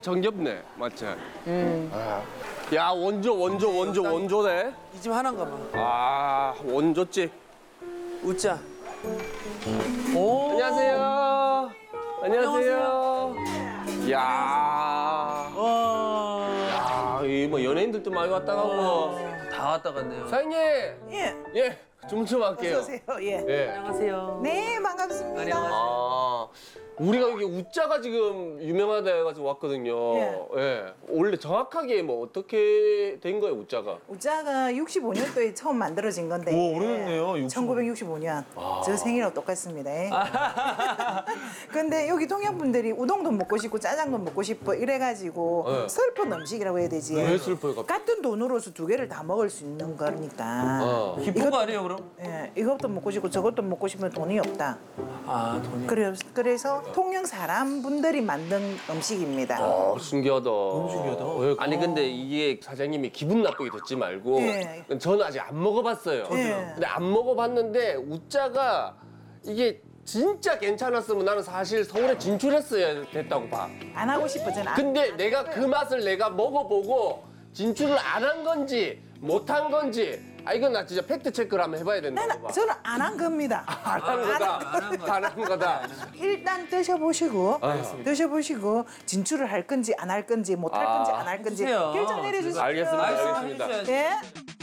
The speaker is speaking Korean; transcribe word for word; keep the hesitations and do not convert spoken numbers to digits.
정겹네, 맞지? 음. 야, 원조, 원조, 원조, 원조네. 이 집 하나인가 봐. 아, 원조집. 웃자. 오. 안녕하세요. 안녕하세요. 야, 와. 야, 이 뭐 연예인들도 많이 왔다 가고. 다 왔다 갔네요. 사장님, 예, 예, 좀 좀 할게요. 어서 오세요. 예. 예. 안녕하세요. 네, 반갑습니다. 안녕하세요. 아, 우리가 여기 우짜가 지금 유명하다 해가지고 왔거든요. 예. 예. 원래 정확하게 뭐 어떻게 된 거예요, 우짜가? 우짜가 육십오 년도에 처음 만들어진 건데. 오, 오래됐네요, 육십오 년. 천구백육십오 년. 아. 저 생일하고 똑같습니다. 근데 여기 동양분들이 우동도 먹고 싶고 짜장도 먹고 싶어 이래가지고 네. 슬픈 음식이라고 해야 되지. 왜 슬퍼요, 갑자기? 같은 돈으로서 두 개를 다 먹을 수 있는 거니까. 어. 기쁜 거 아니에요, 그럼? 예, 이것도 먹고 싶고 저것도 먹고 싶으면 돈이 없다. 아, 돈이. 그래, 그래서 통영 사람 분들이 만든 음식입니다. 아, 신기하다. 너무 신기하다. 아니, 근데 이게 사장님이 기분 나쁘게 듣지 말고. 예. 저는 아직 안 먹어봤어요. 예. 근데 안 먹어봤는데, 우짜가 이게 진짜 괜찮았으면 나는 사실 서울에 진출했어야 됐다고 봐. 안 하고 싶어, 저는. 안- 근데 내가 그 맛을 내가 먹어보고 진출을 안 한 건지 못 한 건지 아 이건 나 진짜 팩트 체크를 한번 해봐야 된다고 나는 봐. 저는 안 한 겁니다. 안 한 거다. 안 한 거다. 안 한 거다. 일단 드셔보시고 드셔보시고 진출을 할 건지 안 할 건지 못 할 아, 건지 안 할 건지 해주세요. 결정 내려주세요. 알겠습니다. 말씀 알겠습니다. 해주셔야지. 예.